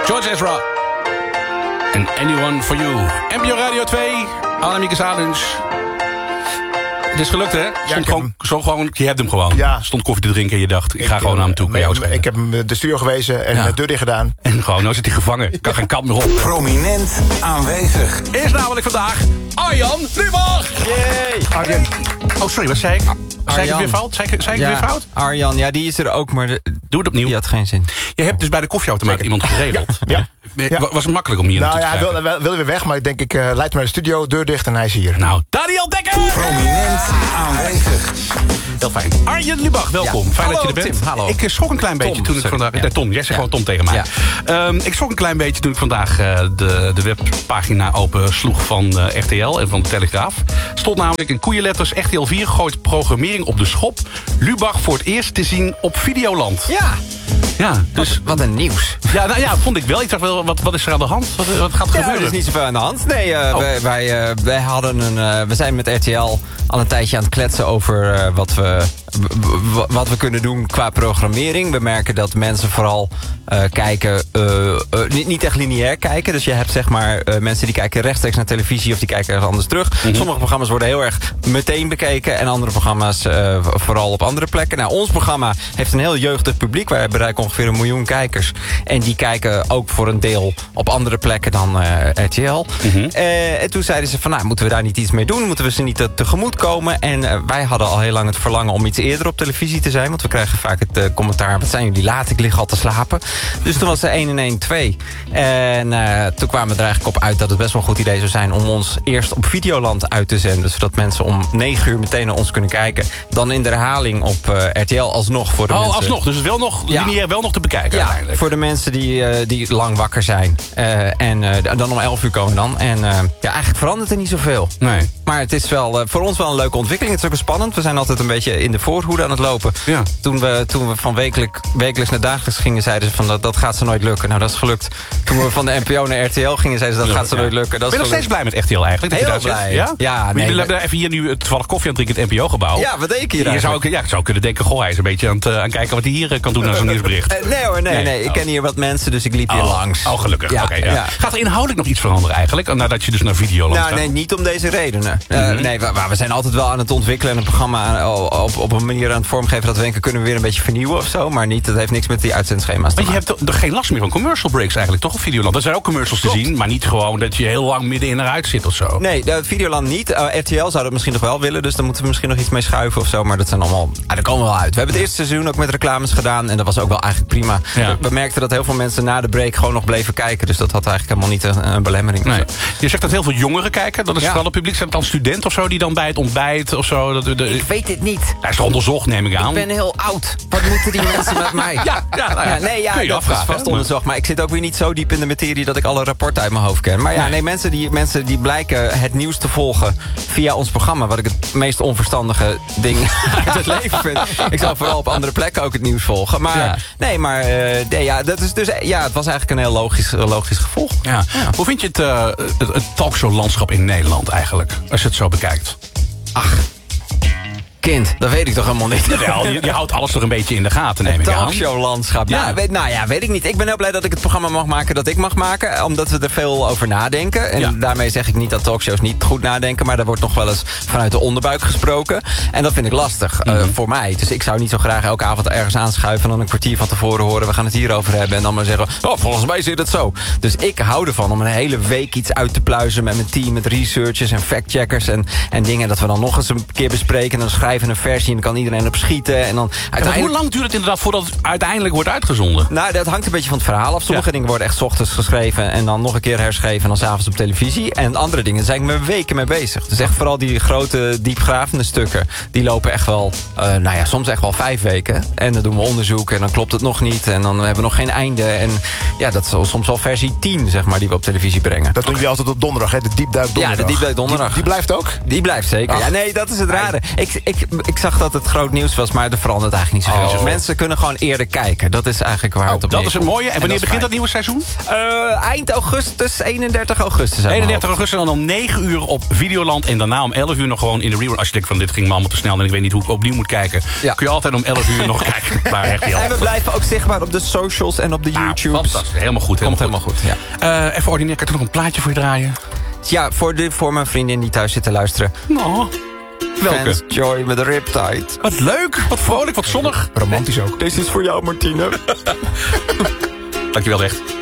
George Ezra. En Anyone for You. NPO Radio 2. Annemieke Salins. Het is gelukt, hè? Je hebt hem gewoon. Ja. Stond koffie te drinken en je dacht, ik ga gewoon naar hem toe. Ik heb hem de studio gewezen en de deur dicht gedaan. En gewoon, nou zit hij gevangen. Kan geen kant meer op. Prominent aanwezig. Is namelijk vandaag Arjan Lubach. Yay! Arjen. Oh, sorry, wat zei ik? Zei ik het weer fout? Zei ik weer fout? Arjan, ja, die is er ook, maar doe het opnieuw. Die had geen zin. Je hebt dus bij de koffieautomaat iemand geregeld. Ja. Was het makkelijk om hier naartoe te Nou ja, schrijven? hij wilde weer weg, maar ik denk, ik leid hem naar de studio, deur dicht en hij is hier. Nou, Daniel Dekker! Prominent aanwezig. Heel fijn. Arjen Lubach, welkom. Fijn dat je er bent. Tim, hallo. Ik schrok een klein beetje toen ik vandaag... Ja. Nee, Tom, jij zegt gewoon Tom tegen mij. Ja. Ik schrok een klein beetje toen ik vandaag de webpagina open sloeg van RTL en van de Telegraaf. Stond namelijk in koeienletters: RTL 4 gooit programmering op de schop. Lubach voor het eerst te zien op Videoland. Ja, Ja, dus... wat een nieuws. Ja, nou ja, vond ik wel. Ik dacht wel, wat is er aan de hand? Wat gaat er Ja, gebeuren? er is niet zoveel aan de hand. Nee, wij hadden we zijn met RTL al een tijdje aan het kletsen over wat we kunnen doen qua programmering. We merken dat mensen vooral kijken, niet echt lineair kijken. Dus je hebt zeg maar mensen die kijken rechtstreeks naar televisie of die kijken ergens anders terug. Sommige programma's worden heel erg meteen bekeken en andere programma's vooral op andere plekken. Nou, ons programma heeft een heel jeugdig publiek. Wij bereiken ongeveer 1 miljoen kijkers. En die kijken ook voor een deel op andere plekken dan RTL. En toen zeiden ze van, nou, moeten we daar niet iets mee doen? Moeten we ze niet tegemoet komen? En wij hadden al heel lang het verlangen om iets eerder op televisie te zijn. Want we krijgen vaak het commentaar, wat zijn jullie laat? Ik lig al te slapen. Dus toen was er 1 en 1 2. En toen kwamen we er eigenlijk op uit dat het best wel een goed idee zou zijn om ons eerst op Videoland uit te zenden. Zodat mensen om 9 uur meteen naar ons kunnen kijken. Dan in de herhaling op RTL alsnog voor de mensen. Oh, alsnog. Dus wel nog lineair wel nog te bekijken uiteindelijk. Voor de mensen die lang wakker zijn. En dan om 11 uur komen dan. En eigenlijk verandert er niet zoveel. Nee. Maar het is wel voor ons wel een leuke ontwikkeling. Het is ook wel spannend. We zijn altijd een beetje in de voorhoede aan het lopen. Ja. Toen we van wekelijks naar dagelijks gingen, zeiden ze van dat gaat ze nooit lukken. Nou, dat is gelukt. Toen we van de NPO naar RTL gingen, zeiden ze dat gaat ze nooit lukken. Dat ben je nog steeds blij met RTL eigenlijk? Dat heel je daar blij. Zit? Ja? Ja, nee. Jullie even hier nu toevallig koffie aan het drinken in het NPO-gebouw. Ja, wat denk je hier je zou kunnen denken, goh, hij is een beetje aan kijken wat hij hier kan doen aan zo'n nieuwsbericht. Nee hoor, nee. Ik ken hier wat mensen, dus ik liep hier langs. Oh, gelukkig. Ja, Okay, ja. Gaat er inhoudelijk nog iets veranderen eigenlijk? Nadat je dus naar Videoland gaat? Nee, niet om deze redenen. Nee, we zijn altijd wel aan het ontwikkelen en een programma op een manier aan het vormgeven dat we denken, kunnen we weer een beetje vernieuwen of zo. Maar niet, dat heeft niks met die uitzendschema's te maken. Maar je hebt er geen last meer van commercial breaks eigenlijk, toch? Op Videoland. Er zijn ook commercials te zien, maar niet gewoon dat je heel lang midden in eruit zit of zo. Nee, Videoland niet. RTL zou dat misschien nog wel willen, dus daar moeten we misschien nog iets mee schuiven of zo. Maar dat zijn allemaal, daar komen we wel uit. We hebben het eerste seizoen ook met reclames gedaan en dat was ook wel eigenlijk prima. Ja. We merkten dat heel veel mensen na de break gewoon nog bleven kijken. Dus dat had eigenlijk helemaal niet een belemmering. Nee. Je zegt dat heel veel jongeren kijken. Dat is vooral het publiek. Zijn het dan studenten of zo die dan bij het ontbijt of zo? Ik weet het niet. Hij is toch onderzocht, neem ik aan. Ik ben heel oud. Wat moeten die mensen met mij? Dat is vast onderzocht. Maar ik zit ook weer niet zo diep in de materie dat ik alle rapporten uit mijn hoofd ken. Maar mensen die blijken het nieuws te volgen via ons programma. Wat ik het meest onverstandige ding uit het leven vind. Ik zou vooral op andere plekken ook het nieuws volgen. Maar dat is dus, het was eigenlijk een heel logisch gevolg. Ja. Hoe vind je het talkshow-landschap in Nederland eigenlijk? Als je het zo bekijkt. Ach, kind, dat weet ik toch helemaal niet. Jawel, je houdt alles toch een beetje in de gaten, neem ik aan. Talkshow-landschap. Ja. Weet ik niet. Ik ben heel blij dat ik het programma mag maken dat ik mag maken. Omdat we er veel over nadenken. En daarmee zeg ik niet dat talkshows niet goed nadenken. Maar daar wordt nog wel eens vanuit de onderbuik gesproken. En dat vind ik lastig voor mij. Dus ik zou niet zo graag elke avond ergens aanschuiven en dan een kwartier van tevoren horen, we gaan het hierover hebben. En dan maar zeggen, volgens mij zit het zo. Dus ik hou ervan om een hele week iets uit te pluizen met mijn team, met researchers en factcheckers en dingen dat we dan nog eens een keer bespreken. En dan schrijven een versie en dan kan iedereen op schieten. En dan hoe lang duurt het inderdaad voordat het uiteindelijk wordt uitgezonden? Nou, dat hangt een beetje van het verhaal af. Sommige dingen worden echt 's ochtends geschreven en dan nog een keer herschreven en dan 's avonds op televisie. En andere dingen zijn ik me weken mee bezig. Dus echt vooral die grote, diepgravende stukken, die lopen echt wel, soms echt wel 5 weken. En dan doen we onderzoek en dan klopt het nog niet. En dan hebben we nog geen einde. En ja, dat is soms wel versie 10, zeg maar, die we op televisie brengen. Dat doen jullie altijd op donderdag, hè? De diepduik donderdag. Ja, de diepduik donderdag. Die blijft ook? Die blijft zeker. Ach. Ja, nee, dat is het rare. ik zag dat het groot nieuws was, maar er verandert eigenlijk niet zoveel. Dus mensen kunnen gewoon eerder kijken. Dat is eigenlijk waar het op dat is neerkomt. een mooie. En wanneer begint dat nieuwe seizoen? Eind augustus, 31 augustus. 31 augustus en dan om 9 uur op Videoland. En daarna om 11 uur nog gewoon in de rerun. Als je denkt van dit ging me allemaal te snel en ik weet niet hoe ik opnieuw moet kijken. Ja. Kun je altijd om 11 uur nog kijken. Waar RTL. En we blijven ook zichtbaar op de socials en op de YouTubes. Fantastisch. Helemaal goed. Komt helemaal goed, ja. Even ordinair, kan ik nog een plaatje voor je draaien? Ja, voor mijn vriendin die thuis zit te luisteren. Oh. Welke? Fans Joy met Riptide. Wat leuk, wat vrolijk, wat zonnig. Romantisch ook. Deze is voor jou, Martine. Dankjewel, echt.